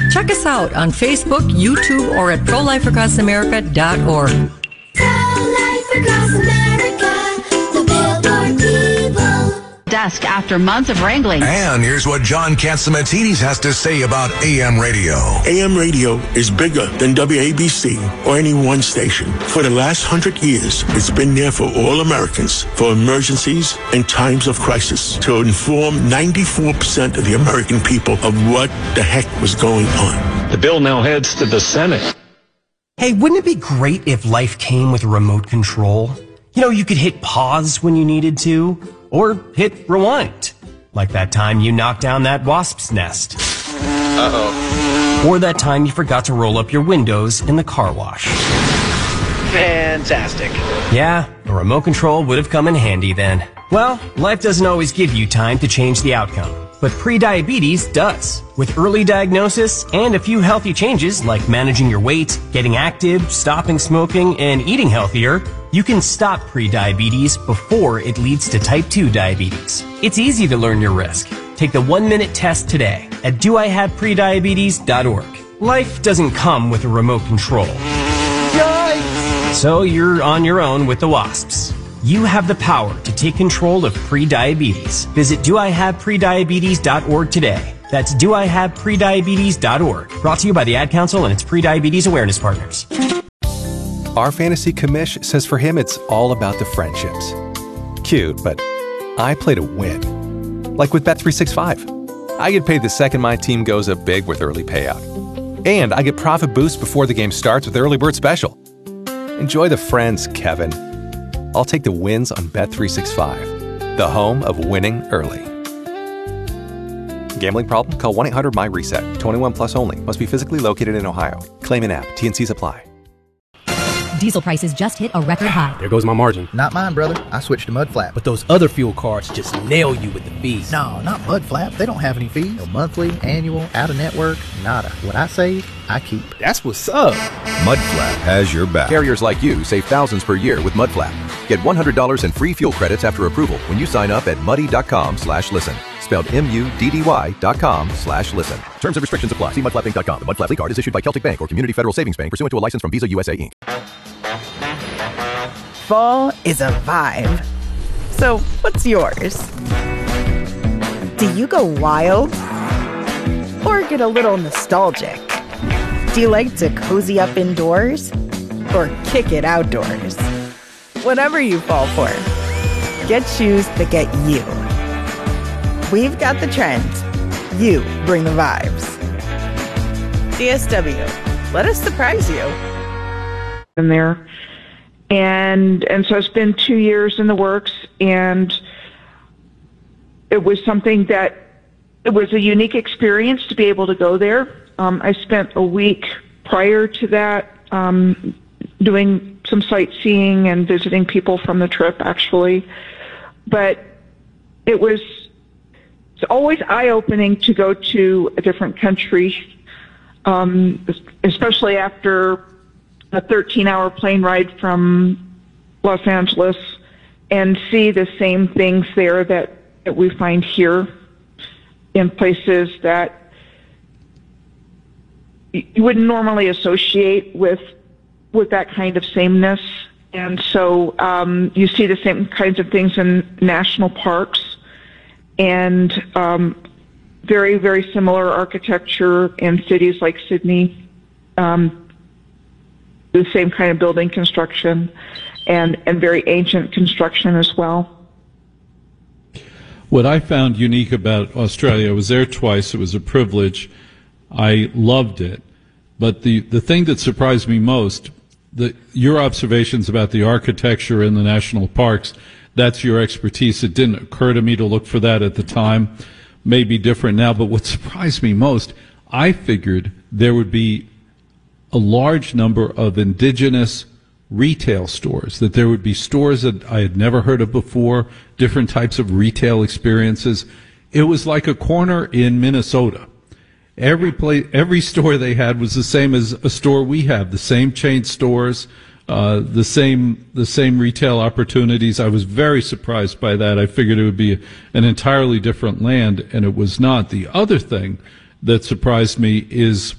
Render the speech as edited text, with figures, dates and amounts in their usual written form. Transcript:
Check us out on Facebook, YouTube, or at ProLifeAcrossAmerica.org. Pro-Life Across America, the Billboard people. Desk after months of wrangling. And here's what John Catsimatidis has to say about AM radio. AM radio is bigger than WABC or any one station. For the last 100 years, it's been there for all Americans, for emergencies and times of crisis, to inform 94% of the American people of what the heck was going on. The bill now heads to the Senate. Hey, wouldn't it be great if life came with a remote control? You know, you could hit pause when you needed to, or hit rewind. Like that time you knocked down that wasp's nest. Uh-oh. Or that time you forgot to roll up your windows in the car wash. Fantastic. Yeah, a remote control would have come in handy then. Well, life doesn't always give you time to change the outcome, but prediabetes does. With early diagnosis and a few healthy changes like managing your weight, getting active, stopping smoking, and eating healthier, you can stop prediabetes before it leads to type 2 diabetes. It's easy to learn your risk. Take the 1-minute test today at doihaveprediabetes.org. Life doesn't come with a remote control. Yikes! So you're on your own with the wasps. You have the power to take control of prediabetes. Visit doihaveprediabetes.org today. That's doihaveprediabetes.org. Brought to you by the Ad Council and its Prediabetes Awareness Partners. Our fantasy commish says for him it's all about the friendships. Cute, but I play to win. Like with Bet365. I get paid the second my team goes up big with early payout. And I get profit boosts before the game starts with Early Bird Special. Enjoy the friends, Kevin. I'll take the wins on Bet365, the home of winning early. Gambling problem? Call 1-800-MY-RESET. 21 plus only. Must be physically located in Ohio. Claim in app. T&Cs apply. Diesel prices just hit a record high. There goes my margin. Not mine, brother. I switched to Mudflap. But those other fuel cards just nail you with the fees. No, not Mudflap. They don't have any fees. No monthly, annual, out-of-network, nada. What I save, I keep. That's what's up. Mudflap has your back. Carriers like you save thousands per year with Mudflap. Get $100 in free fuel credits after approval when you sign up at muddy.com/listen. Spelled MUDDY.com/listen. Terms and restrictions apply. See mudflappinc.com. The Mudflap card is issued by Celtic Bank or Community Federal Savings Bank pursuant to a license from Visa USA Inc. Fall is a vibe. So, what's yours? Do you go wild? Or get a little nostalgic? Do you like to cozy up indoors? Or kick it outdoors? Whatever you fall for, get shoes that get you. We've got the trends. You bring the vibes. DSW, let us surprise you. In there. And so it's been 2 years in the works, and it was something that it was a unique experience to be able to go there. I spent a week prior to that doing some sightseeing and visiting people from the trip, actually. But it's always eye-opening to go to a different country, especially after a 13-hour plane ride from Los Angeles, and see the same things there that we find here in places that you wouldn't normally associate with that kind of sameness. And so you see the same kinds of things in national parks, and very, very similar architecture in cities like Sydney. The same kind of building construction and very ancient construction as well. What I found unique about Australia, I was there twice, it was a privilege. I loved it. But the thing that surprised me most, your observations about the architecture in the national parks, that's your expertise. It didn't occur to me to look for that at the time. May be different now, but what surprised me most, I figured there would be a large number of indigenous retail stores, that there would be stores that I had never heard of before, different types of retail experiences. It was like a corner in Minnesota. Every store they had was the same as a store we have, the same chain stores, the same retail opportunities. I was very surprised by that. I figured it would be an entirely different land, and it was not. The other thing that surprised me is